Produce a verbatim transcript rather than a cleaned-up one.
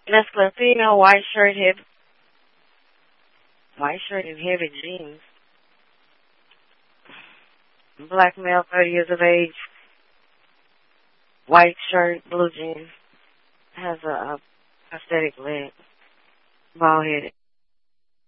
Masculine female, white shirt, heavy, white shirt and heavy jeans. Black male, thirty years of age, white shirt, blue jeans, has a, a prosthetic leg, bald headed.